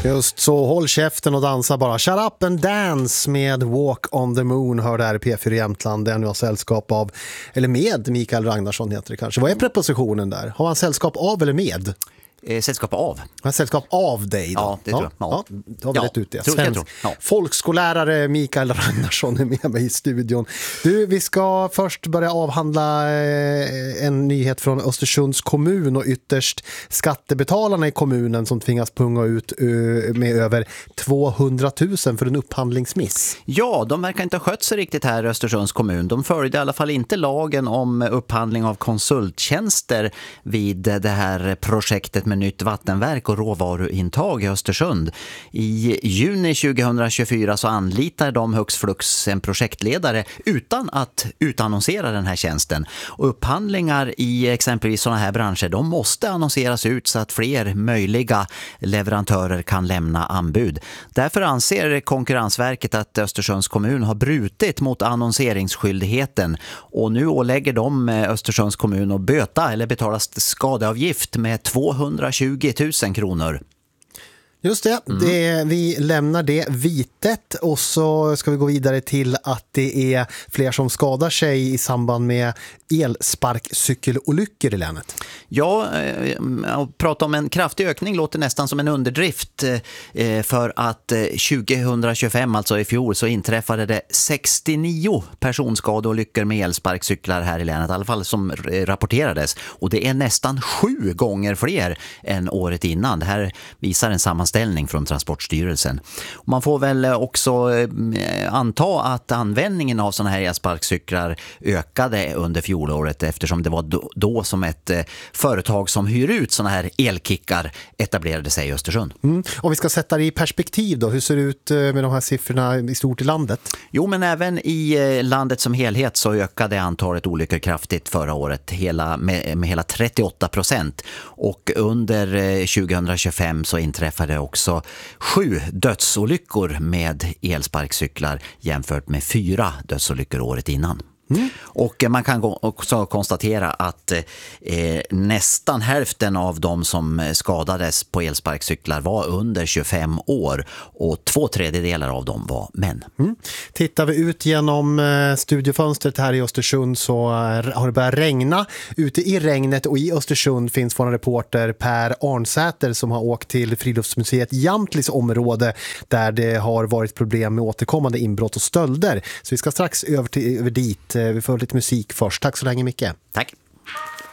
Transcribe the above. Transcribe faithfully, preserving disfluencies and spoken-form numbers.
Just så, håll käften och dansa bara. Shut up and dance med Walk on the Moon, hör där i P fyra Jämtland. Där nu har sällskap av, eller med Mikael Ragnarsson heter det kanske. Vad är prepositionen där? Har han sällskap av eller med? Eh, sällskap av. Han sällskap av dig då? Ja, det tror jag. Ja. Ja, då har vi Ja, rätt ut det. tror jag, tror. Ja. Folkskollärare Mikael Ragnarsson är med mig i studion. Du, vi ska först börja avhandla eh, en nyhet från Östersunds kommun och ytterst skattebetalarna i kommunen som tvingas punga ut eh, med över tvåhundratusen för en upphandlingsmiss. Ja, de verkar inte ha skött sig riktigt här i Östersunds kommun. De följde i alla fall inte lagen om upphandling av konsulttjänster vid det här projektet med nytt vattenverk och råvaruintag i Östersund. I juni tjugohundratjugofyra så anlitar de högst flux en projektledare utan att utannonsera den här tjänsten. Och upphandlingar i exempelvis sådana här branscher, de måste annonseras ut så att fler möjliga leverantörer kan lämna anbud. Därför anser Konkurrensverket att Östersunds kommun har brutit mot annonseringsskyldigheten och nu ålägger de Östersunds kommun att böta eller betala skadeavgift med tvåhundratjugotusen kronor. Just det, mm. det, vi lämnar det vitet och så ska vi gå vidare till att det är fler som skadar sig i samband med elsparkcykelolyckor i länet. Ja, att prata om en kraftig ökning låter nästan som en underdrift för att tjugohundratjugofem, alltså i fjol, så inträffade det sextionio personskadeolyckor med elsparkcyklar här i länet, i alla fall som rapporterades. Och det är nästan sju gånger fler än året innan. Det här visar en sammanställning från Transportstyrelsen. Man får väl också anta att användningen av sådana här elsparkcyklar ökade under fjolåret eftersom det var då, då som ett företag som hyr ut sådana här elkickar etablerade sig i Östersund. Mm. Om vi ska sätta det i perspektiv då, hur ser det ut med de här siffrorna i stort i landet? Jo, men även i landet som helhet så ökade antalet olyckor kraftigt förra året hela, med, med hela trettioåtta procent. Och under tjugohundratjugofem så inträffade också sju dödsolyckor med elsparkcyklar jämfört med fyra dödsolyckor året innan. Mm. Och man kan också konstatera att eh, nästan hälften av de som skadades på elsparkcyklar var under tjugofem år och två tredjedelar av dem var män. Mm. Tittar vi ut genom eh, studiofönstret här i Östersund så har det börjat regna. Ute i regnet och i Östersund finns vår reporter Per Arnsäter som har åkt till Friluftsmuseet Jamtlis område där det har varit problem med återkommande inbrott och stölder. Så vi ska strax över, till, över dit. Vi får lite musik först. Tack så länge, Micke. Tack.